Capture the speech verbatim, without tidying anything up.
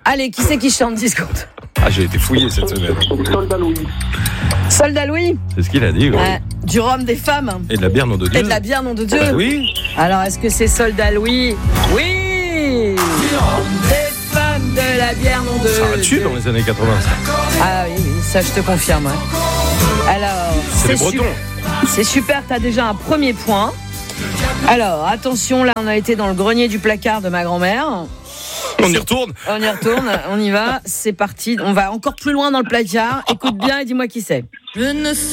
Allez, qui c'est qui chante dix secondes? Ah, j'ai été fouillé cette semaine. Soldat Louis. Soldat Louis. C'est ce qu'il a dit. Ouais, du rhum des femmes. Et de la bière, nom de Dieu. Et de la bière, nom de Dieu. Ah, oui. Alors, est-ce que c'est Soldat Louis? Oui. Du rhum des femmes, de la bière, nom de Dieu. Ça a tué dans les années quatre-vingts. Ah oui, oui, ça je te confirme. Ouais. Alors, C'est les su- Bretons. C'est super, t'as déjà un premier point. Alors, attention, là on a été dans le grenier du placard de ma grand-mère. On y retourne. On y retourne, on y va, c'est parti. On va encore plus loin dans le placard. Écoute bien et dis-moi qui c'est. Je ne